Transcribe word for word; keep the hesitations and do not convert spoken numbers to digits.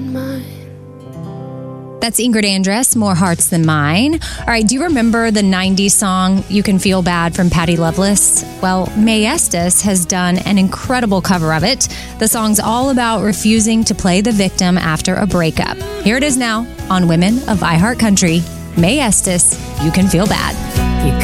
than mine. That's Ingrid Andress, More Hearts Than Mine. All right, do you remember the nineties song, You Can Feel Bad from Patty Loveless? Well, Mae Estes has done an incredible cover of it. The song's all about refusing to play the victim after a breakup. Here it is now on Women of iHeartCountry. Mae Estes, You Can Feel Bad.